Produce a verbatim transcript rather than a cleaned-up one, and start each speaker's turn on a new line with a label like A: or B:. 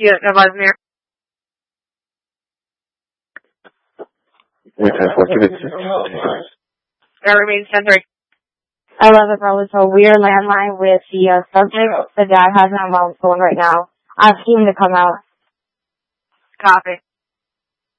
A: Yeah, that was there. That remains ten three.
B: I love it, bro. So we're landline with the uh, subject. The dad has it on my phone right now. Asking him to come out.
A: Copy.